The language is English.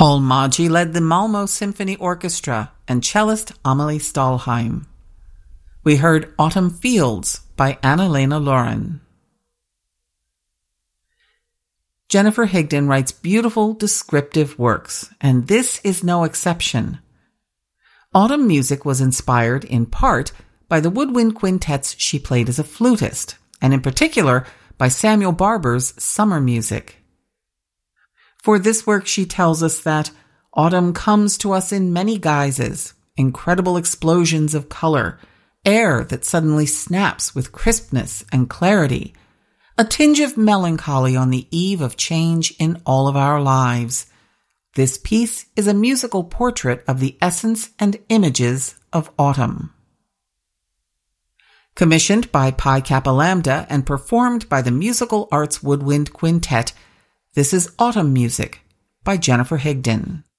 Paul Maggi led the Malmö Symphony Orchestra and cellist Amelie Stahlheim. We heard Autumn Fields by Anna-Lena Lauren. Jennifer Higdon writes beautiful, descriptive works, and this is no exception. Autumn music was inspired in part by the woodwind quintets she played as a flutist, and in particular by Samuel Barber's summer music. For this work she tells us that autumn comes to us in many guises, incredible explosions of color, air that suddenly snaps with crispness and clarity, a tinge of melancholy on the eve of change in all of our lives. This piece is a musical portrait of the essence and images of autumn. Commissioned by Pi Kappa Lambda and performed by the Musical Arts Woodwind Quintet, this is Autumn Music by Jennifer Higdon.